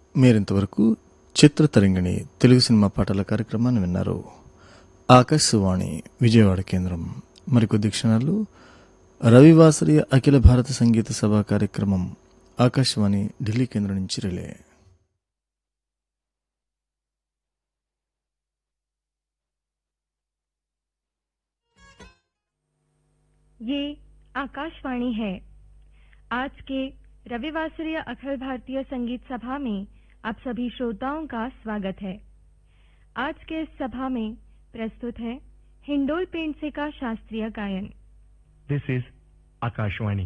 మీరింతవరకు చిత్రతరంగిణి తెలుగు సినిమా పాటల కార్యక్రమాన్ని విన్నారు. ఆకాశవాణి విజయవాడ కేంద్రం. మరికొద్ది క్షణాలు రవివాసరి అఖిల భారత సంగీత సభ కార్యక్రమం ఆకాశవాణి ఢిల్లీ కేంద్రం నుంచి రిలే. ये आकाशवाणी है. आज के रविवासरीय अखिल भारतीय संगीत सभा में आप सभी श्रोताओं का स्वागत है. आज के इस सभा में प्रस्तुत है हिंडोल पेंडसे का शास्त्रीय गायन. This is Akashvani.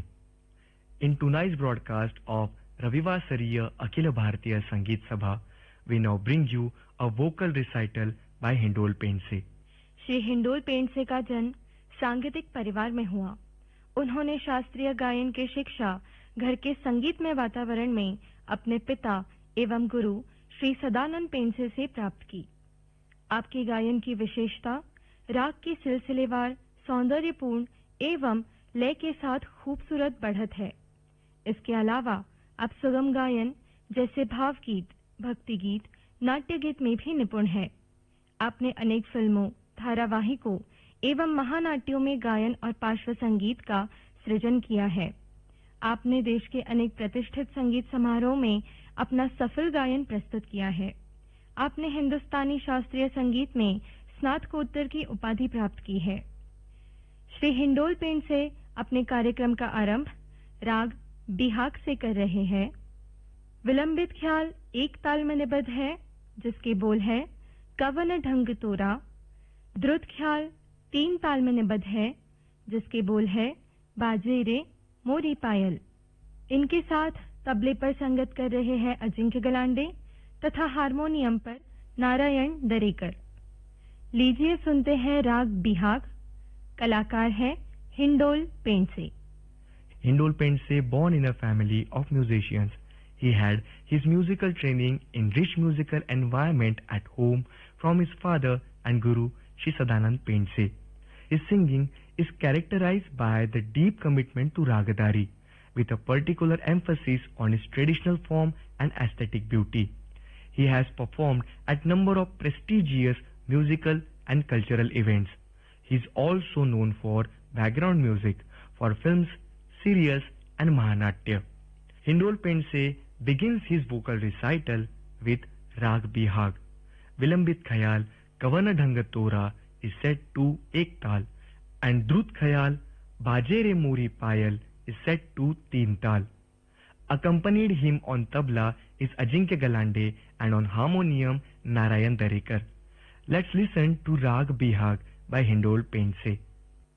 In tonight's broadcast of Ravivasariya Akhila Bharatiya Sangeet Sabha, we now bring you a vocal recital by Hindol Pendse. Shri indole Pendse का जन्म सांगीतिक परिवार में हुआ. उन्होंने शास्त्रीय गायन की शिक्षा घर के संगीतमय वातावरण में अपने पिता एवं गुरु श्री सदानंद पेंडसे से प्राप्त की. आपकी गायन की विशेषता राग की सिलसिलेवार, सौंदर्यपूर्ण एवं लय के साथ खूबसूरत बढ़त है. इसके अलावा आप सुगम गायन जैसे भावगीत, भक्ति गीत, नाट्य गीत में भी निपुण है. आपने अनेक फिल्मों, धारावाहिकों एवं महानाट्यों में गायन और पार्श्व संगीत का सृजन किया है. आपने देश के अनेक प्रतिष्ठित संगीत समारोह में अपना सफल गायन प्रस्तुत किया है. आपने हिंदुस्तानी शास्त्रीय संगीत में स्नातकोत्तर की उपाधि प्राप्त की है. श्री हिंडोल पेंडसे अपने कार्यक्रम का आरंभ राग बिहाग से कर रहे हैं. विलंबित ख्याल एक ताल में निबद्ध है, जिसके बोल है कवन ढंग तोरा. द्रुत ख्याल 3 ताल में निबद्ध है, जिसके बोल है बाजे रे मोरी पायल. इनके साथ तबले पर संगत कर रहे हैं अजिंक्य गलांडे तथा हारमोनियम पर नारायण दरेकर. लीजिए सुनते हैं राग बिहाग. कलाकार है indole Pendse. Hindol Pendse, born in a family of musicians, he had his musical training in rich musical environment at home from his father and guru Shri Sadanand Pendse. His singing is characterized by the deep commitment to ragadari, with a particular emphasis on its traditional form and aesthetic beauty. He has performed at number of prestigious musical and cultural events. He is also known for background music for films, serials and Mahanatya. Hindol Pendse begins his vocal recital with Rag Bihag. Vilambit Khayal Kavana Dhanga Tora is set to Ek Tal, and Drut Khayal Bajere Mori Payal is set to Teen Tal. Accompanied him on tabla is Ajinkya Galande and on harmonium Narayan Darekar. Let's listen to Rag Bihag by Hindol Pendse.